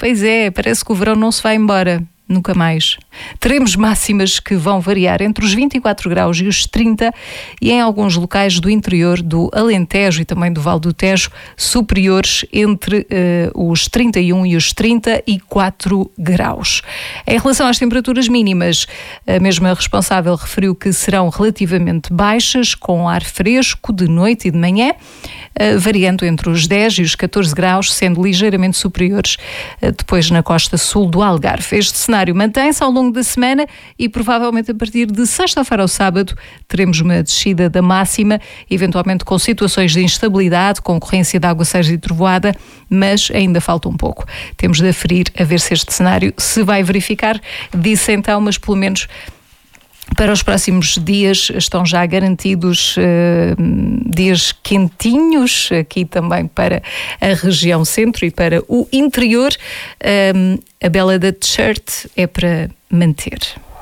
Pois é, parece que o verão não se vai embora. Nunca mais. Teremos máximas que vão variar entre os 24 graus e os 30 e em alguns locais do interior do Alentejo e também do Vale do Tejo superiores entre os 31 e os 34 graus. Em relação às temperaturas mínimas, a mesma responsável referiu que serão relativamente baixas, com ar fresco de noite e de manhã, variando entre os 10 e os 14 graus, sendo ligeiramente superiores depois na costa sul do Algarve. Este cenário mantém-se ao longo da semana e provavelmente a partir de sexta-feira ao sábado teremos uma descida da máxima, eventualmente com situações de instabilidade, concorrência de aguaceiros e trovoada, mas ainda falta um pouco. Temos de aferir a ver se este cenário se vai verificar. Disse então, mas pelo menos para os próximos dias estão já garantidos dias quentinhos, aqui também para a região centro e para o interior. A bela da t-shirt é para manter.